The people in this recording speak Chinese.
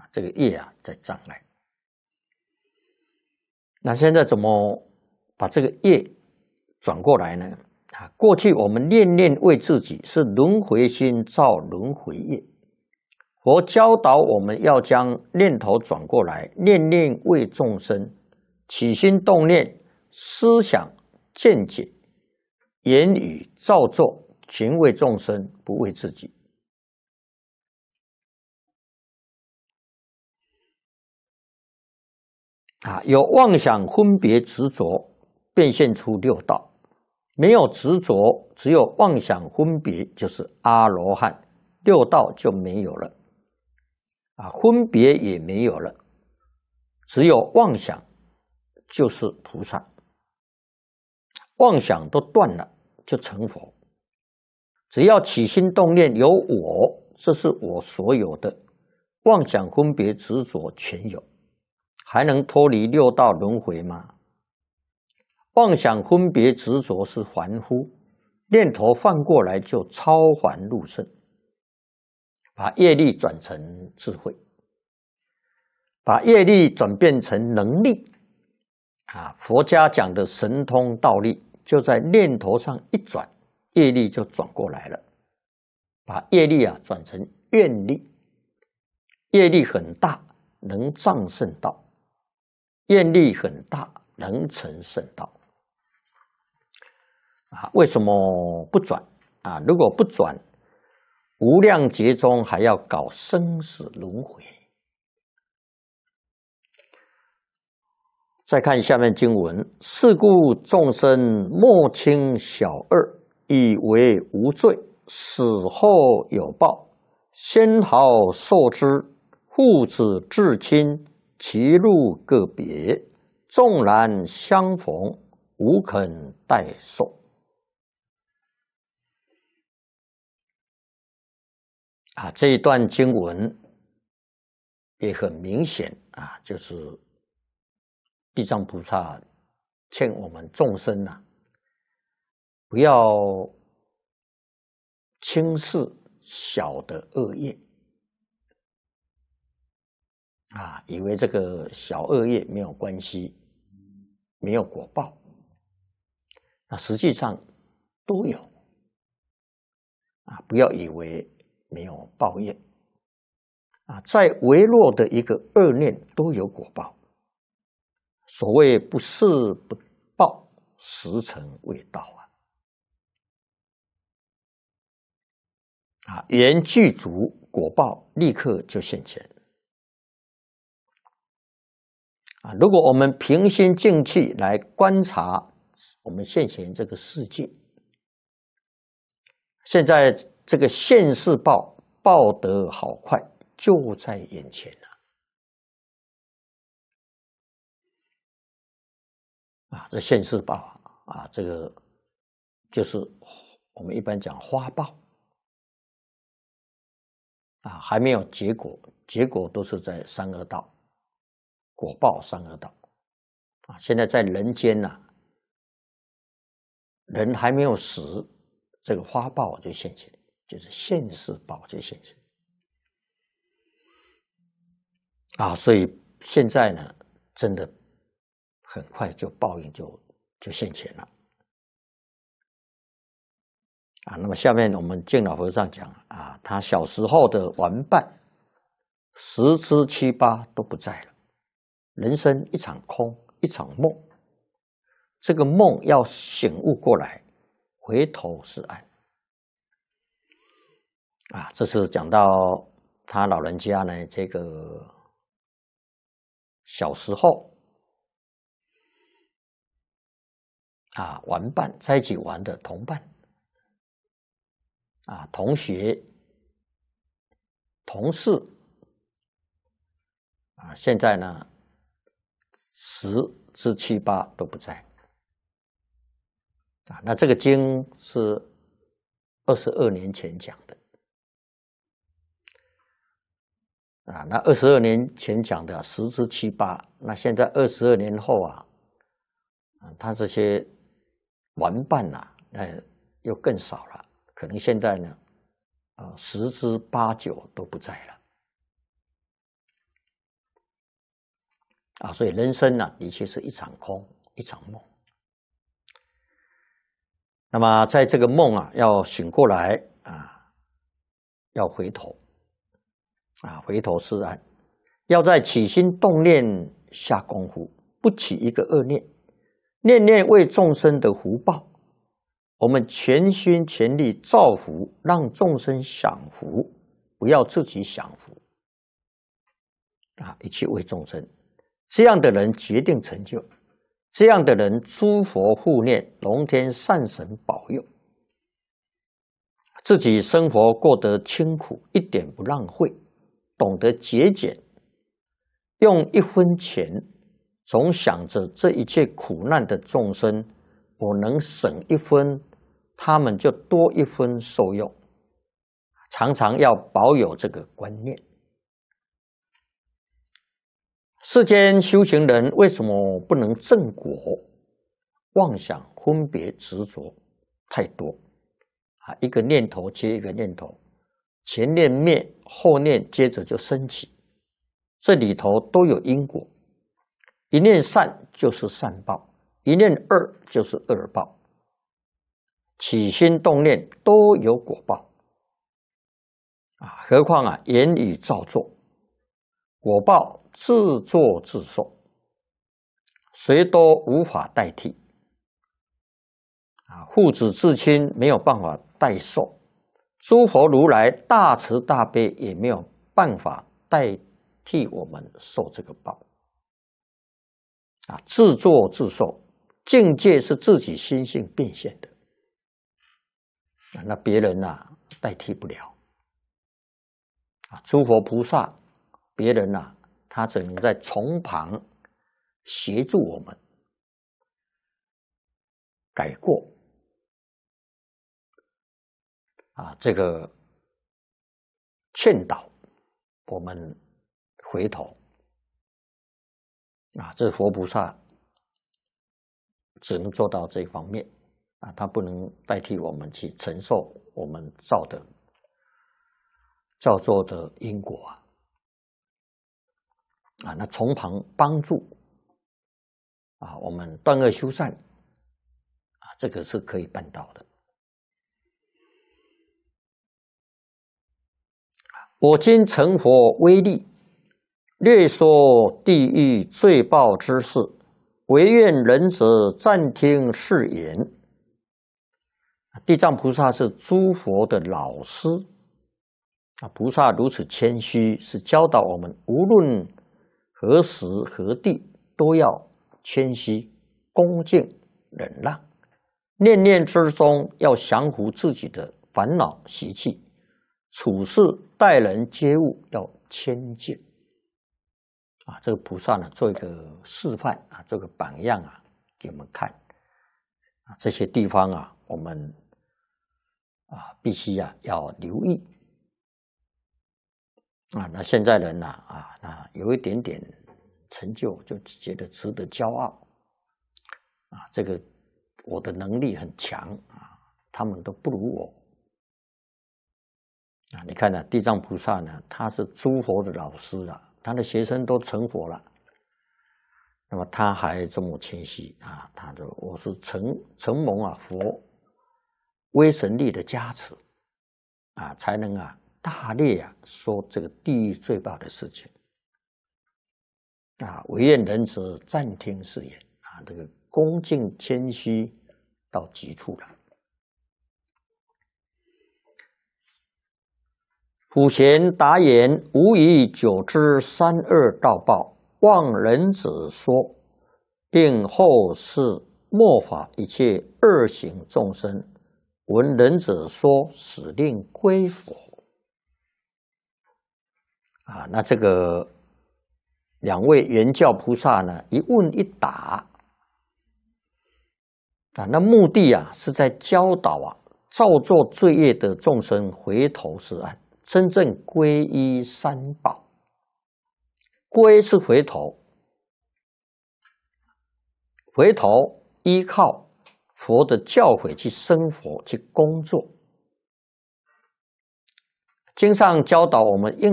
这个业在障碍。那现在怎么把这个业转过来呢？过去我们念念为自己，是轮回心造轮回业。佛教导我们要将念头转过来，念念为众生，起心动念、思想、见解、言语造作，全为众生，不为自己。有妄想、分别、执着，变现出六道；没有执着，只有妄想、分别，就是阿罗汉，六道就没有了。分别也没有了，只有妄想，就是菩萨。妄想都断了，就成佛。只要起心动念有我，这是我所有的，妄想、分别、执着全有，还能脱离六道轮回吗？妄想、分别、执着是凡夫，念头放过来就超凡入圣，把业力转成智慧，把业力转变成能力。佛家讲的神通道力，就在念头上一转，业力就转过来了。把业力转成愿力，业力很大，能障圣道；愿力很大，能成圣道。为什么不转？如果不转，无量劫中还要搞生死轮回。再看下面经文：是故众生莫轻小恶，以为无罪，死后有报，先毫受之，父子至亲，其路各别，纵然相逢，无肯代受。这一段经文也很明显就是地藏菩萨劝我们众生不要轻视小的恶业以为这个小恶业没有关系，没有果报，实际上都有不要以为没有报业再微弱的一个恶念都有果报。所谓不是不报，时辰未到缘具足，果报立刻就现前如果我们平心静气来观察我们现前这个世界，现在这个现世报报得好快，就在眼前这现世报这个就是我们一般讲花报还没有结果，结果都是在三恶道，果报三恶道现在在人间人还没有死，这个花报就现前，就是现世报就现前所以现在呢，真的很快就报应就现前了那么下面我们净老和尚讲他小时候的玩伴十之七八都不在了，人生一场空，一场梦，这个梦要醒悟过来，回头是岸这是讲到他老人家呢，这个小时候玩伴在一起玩的同伴同学、同事现在呢十之七八都不在那这个经是22年前讲的那22年前讲的十之七八，那现在22年后他这些玩伴又更少了，可能现在呢10之8、9都不在了所以人生呢，的确是一场空，一场梦。那么在这个梦要醒过来要回头回头是岸，要在起心动念下功夫，不起一个恶念，念念为众生的福报，我们全心全力造福，让众生享福，不要自己享福一切为众生。这样的人决定成就，这样的人诸佛护念，龙天善神保佑，自己生活过得清苦，一点不浪费，懂得节俭，用1分钱总想着这一切苦难的众生，我能省1分，他们就多1分受用，常常要保有这个观念。世间修行人为什么不能正果？妄想分别执着太多一个念头接一个念头，前念灭，后念接着就升起，这里头都有因果，一念善就是善报，一念恶就是恶报，起心动念都有果报何况言语造作，果报自作自受，谁都无法代替父子至亲没有办法代受，诸佛如来大慈大悲也没有办法代替我们受这个报自作自受，境界是自己心性变现的那别人代替不了诸佛菩萨，别人他只能在从旁协助我们改过这个劝导我们回头这佛菩萨只能做到这方面他不能代替我们去承受我们造作的因果那从旁帮助我们断恶修善这个是可以办到的。我今成佛威力，略说地狱罪报之事，唯愿仁者暂听是言。地藏菩萨是诸佛的老师菩萨如此谦虚，是教导我们无论何时何地都要谦虚恭敬忍让，念念之中要降服自己的烦恼习气，处事待人接物要谦敬这个菩萨呢做一个示范做个榜样给我们看这些地方我们必须要留意那现在人那有一点点成就就觉得值得骄傲这个我的能力很强他们都不如我你看地藏菩萨呢，他是诸佛的老师他的学生都成佛了，那么他还这么谦虚他说我是承蒙佛威神力的加持才能大力说这个地狱罪报的事情唯愿仁者暂听是言这个恭敬谦虚到极处了。普贤答言：吾以久知三恶道报，望仁者说，并后世末法一切恶行众生，闻仁者说，使令归佛。那这个两位圆教菩萨呢，一问一答那目的是在教导造作罪业的众生回头是岸，真正皈依三宝。皈是回头，回头依靠佛的教诲去生活去工作。经上教导我们应